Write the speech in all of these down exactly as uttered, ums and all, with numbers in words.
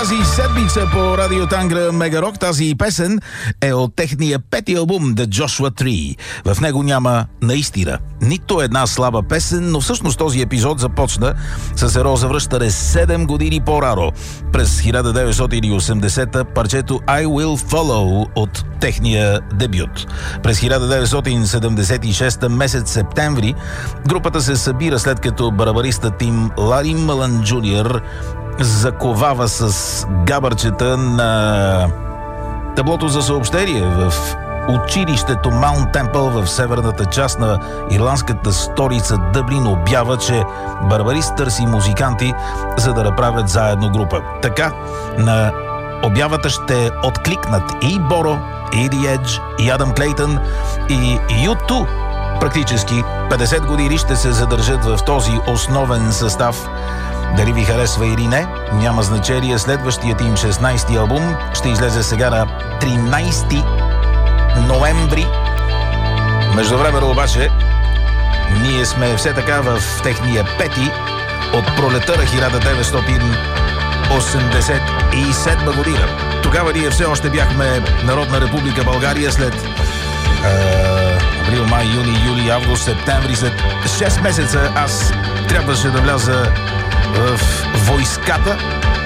Тази седмица по Радио Тангра Мегарок тази песен е от техния пети албум The Joshua Tree. В него няма наистина нито една слаба песен, но всъщност този епизод започна с едно завръщане седем години по-рано. През хиляда деветстотин и осемдесета парчето I Will Follow от техния дебют. През хиляда деветстотин седемдесет и шеста месец септември групата се събира, след като барабариста Тим Лари Мълън Джуниор заковава с габърчета на таблото за съобщение в училището Маунт Темпъл в северната част на ирландската столица Дъблин обява, че барбарист търси музиканти, за да направят заедно група. Така на обявата ще откликнат и Боро, и The Edge, и Адам Клейтън, и Ю ту. Практически петдесет години ще се задържат в този основен състав. Дали ви харесва или не, няма значение. Следващият им шестнайсти албум ще излезе сега на тринайсети ноември. Междувременно обаче ние сме все така в техния пети от пролета на хиляда деветстотин осемдесет и седма година. Тогава ние все още бяхме Народна република България. След е, април, май, юни, юли, август, септември, след шест месеца аз трябваше да вляза в войската.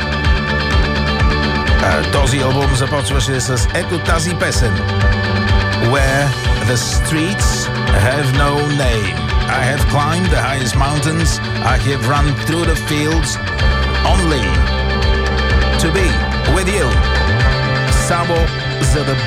А, този албум започваше с ето тази песен Where the streets have no name. I have climbed the highest mountains. I have run through the fields only to be with you. Само за да